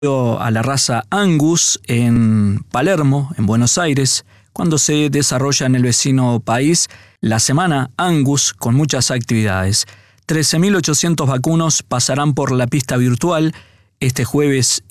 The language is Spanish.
a la raza Angus en Palermo, en Buenos Aires, cuando se desarrolla en el vecino país la Semana Angus con muchas actividades. 13.800 vacunos pasarán por la pista virtual este jueves